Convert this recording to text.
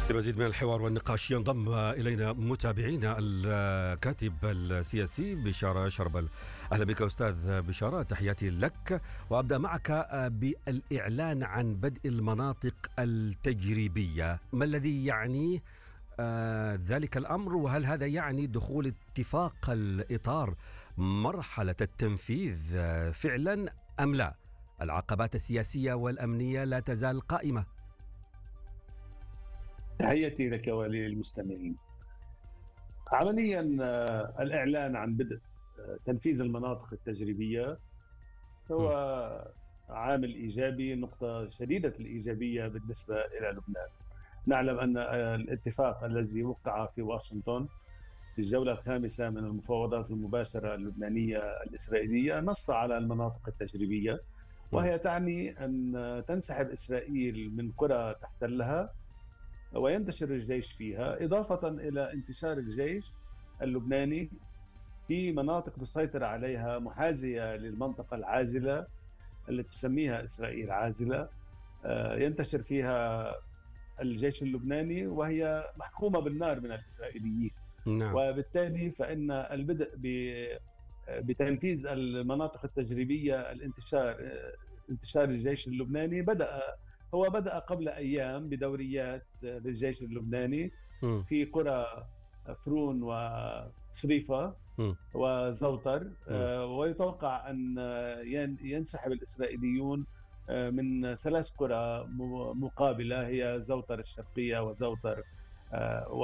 لمزيد من الحوار والنقاش ينضم إلينا متابعينا الكاتب السياسي بشارة شربل. أهلا بك أستاذ بشارة، تحياتي لك. وأبدأ معك بالإعلان عن بدء المناطق التجريبية، ما الذي يعني ذلك الأمر؟ وهل هذا يعني دخول اتفاق الإطار مرحلة التنفيذ فعلا أم لا؟ العقبات السياسية والأمنية لا تزال قائمة. تحياتي لك وللمستمعين. عمليا الإعلان عن بدء تنفيذ المناطق التجريبية هو عامل إيجابي، نقطة شديدة الإيجابية بالنسبة إلى لبنان. نعلم أن الاتفاق الذي وقع في واشنطن في الجولة الخامسة من المفاوضات المباشرة اللبنانية الإسرائيلية نص على المناطق التجريبية، وهي تعني أن تنسحب إسرائيل من قرى تحتلها وينتشر الجيش فيها، إضافة إلى انتشار الجيش اللبناني في مناطق تسيطر عليها محاذية للمنطقة العازلة التي تسميها إسرائيل عازلة، ينتشر فيها الجيش اللبناني وهي محكومة بالنار من الإسرائيليين. نعم. وبالتالي فإن البدء بتنفيذ المناطق التجريبية انتشار الجيش اللبناني بدأ قبل أيام بدوريات للجيش اللبناني في قرى فرون وصريفة وزوطر، ويتوقع أن ينسحب الإسرائيليون من 3 قرى مقابلة، هي زوطر الشرقية وزوطر